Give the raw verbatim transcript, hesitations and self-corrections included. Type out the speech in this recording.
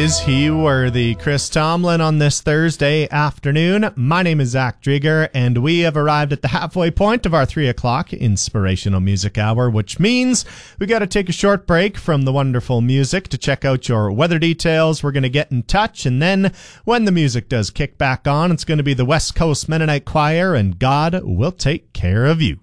Is he worthy? Chris Tomlin on this Thursday afternoon. My name is Zach Drieger, and we have arrived at the halfway point of our three o'clock Inspirational Music Hour, which means we got to take a short break from the wonderful music to check out your weather details. We're going to get in touch, and then when the music does kick back on, it's going to be the West Coast Mennonite Choir, and God will take care of you.